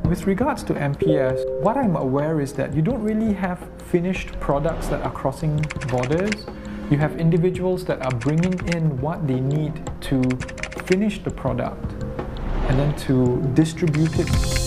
With regards to MPS, what I'm aware is that you don't really have finished products that are crossing borders. You have individuals that are bringing in what they need to finish the product and then to distribute it